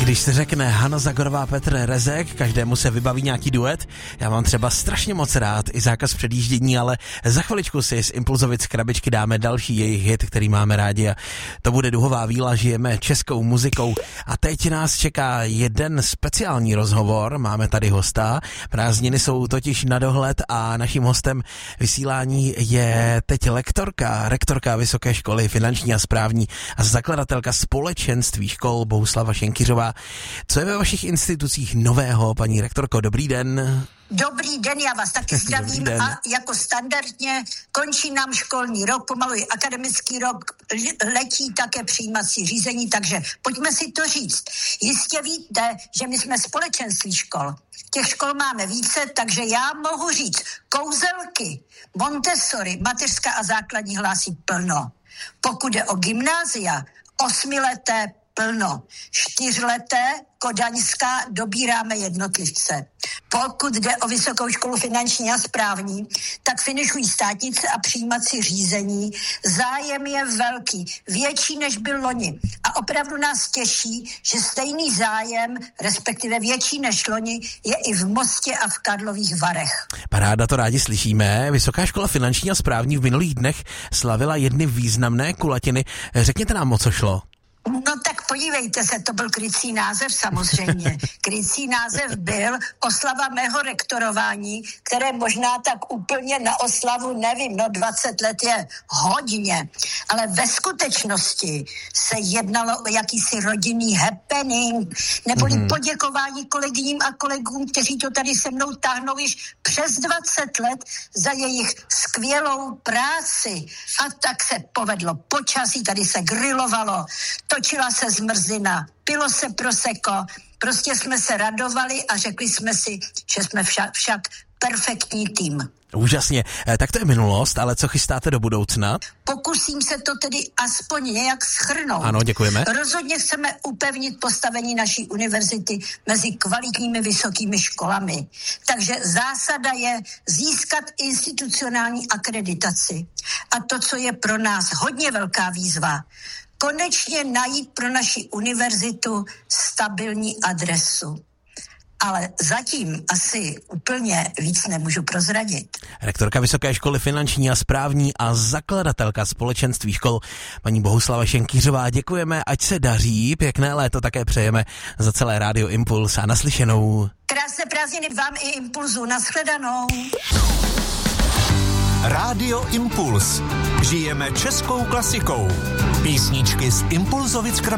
Když se řekne Hana Zagorová, Petr Rezek, každému se vybaví nějaký duet. Já mám třeba strašně moc rád i Zákaz předjíždění, ale za chviličku si z Impulzovic krabičky dáme další jejich hit, který máme rádi, a to bude Duhová víla, žijeme českou muzikou. A teď nás čeká jeden speciální rozhovor, máme tady hosta, prázdniny jsou totiž na dohled a naším hostem vysílání je teď rektorka Vysoké školy finanční a správní a zakladatelka Společenství škol Bohuslava Šenkyřová. Co je ve vašich institucích nového, paní rektorko? Dobrý den. Dobrý den, já vás taky zdravím a jako standardně končí nám školní rok, pomalu je akademický rok, letí také přijímací řízení, takže pojďme si to říct. Jistě víte, že my jsme společenství škol. Těch škol máme více, takže já mohu říct, Kouzelky, Montessori, mateřská a základní hlásí plno. Pokud jde o gymnázia, 8leté plno, 4leté kodaňská dobíráme jednotlivce. Pokud jde o Vysokou školu finanční a správní, tak finišují státnice a přijímací řízení. Zájem je velký, větší než byl loni. A opravdu nás těší, že stejný zájem, respektive větší než loni, je i v Mostě a v Karlových Varech. Paráda, to rádi slyšíme. Vysoká škola finanční a správní v minulých dnech slavila jedny významné kulatiny. Řekněte nám, o co šlo. No tak podívejte se, to byl krycí název samozřejmě. Krycí název byl oslava mého rektorování, které možná tak úplně na oslavu, nevím, 20 let je hodně. Ale ve skutečnosti se jednalo o jakýsi rodinný happening, neboli poděkování kolegyním a kolegům, kteří to tady se mnou táhnou již přes 20 let za jejich skvělou práci. A tak se povedlo počasí, tady se grilovalo, točila se zmrzlina, pilo se prosecco, prostě jsme se radovali a řekli jsme si, že jsme však perfektní tým. Úžasně. Tak to je minulost, ale co chystáte do budoucna? Pokusím se to tedy aspoň nějak shrnout. Ano, děkujeme. Rozhodně chceme upevnit postavení naší univerzity mezi kvalitními vysokými školami. Takže zásada je získat institucionální akreditaci. A to, co je pro nás hodně velká výzva, konečně najít pro naši univerzitu stabilní adresu. Ale zatím asi úplně víc nemůžu prozradit. Rektorka Vysoké školy finanční a správní a zakladatelka Společenství škol, paní Bohuslava Šenkyřová, děkujeme, ať se daří, pěkné léto také přejeme za celé Rádio Impuls a naslyšenou. Krásné prázdniny vám i Impulzu, nashledanou. Rádio Impuls. Žijeme českou klasikou. Písničky z Impulzovic krabičky.